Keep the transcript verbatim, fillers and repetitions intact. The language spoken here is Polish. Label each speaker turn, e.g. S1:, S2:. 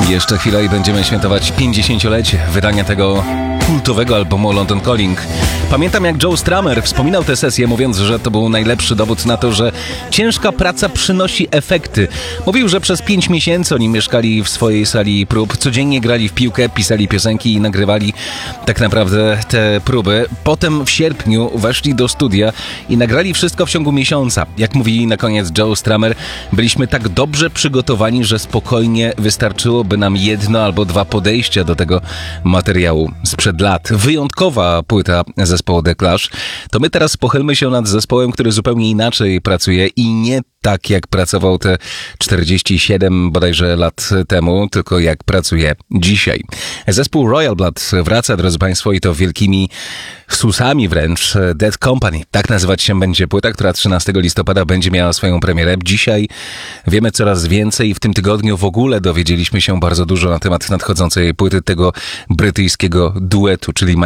S1: Jeszcze chwilę i będziemy świętować pięćdziesięciolecie wydania tego kultowego albumu London Calling. Pamiętam, jak Joe Strummer wspominał tę sesję, mówiąc, że to był najlepszy dowód na to, że ciężka praca przynosi efekty. Mówił, że przez pięć miesięcy oni mieszkali w swojej sali prób, codziennie grali w piłkę, pisali piosenki i nagrywali tak naprawdę te próby. Potem w sierpniu weszli do studia i nagrali wszystko w ciągu miesiąca. Jak mówi na koniec Joe Strummer, byliśmy tak dobrze przygotowani, że spokojnie wystarczyłoby nam jedno albo dwa podejścia do tego materiału sprzed lat. Wyjątkowa płyta zespołu The Clash. To my teraz pochylmy się nad zespołem, który zupełnie inaczej pracuje i nie tak jak pracował te czterdzieści siedem bodajże lat temu, tylko jak pracuje dzisiaj. Zespół Royal Blood wraca, drodzy Państwo, i to wielkimi susami wręcz. Dead Company. Tak nazywać się będzie płyta, która trzynastego listopada będzie miała swoją premierę. Dzisiaj wiemy coraz więcej. W tym tygodniu w ogóle dowiedzieliśmy się bardzo dużo na temat nadchodzącej płyty tego brytyjskiego duetu, czyli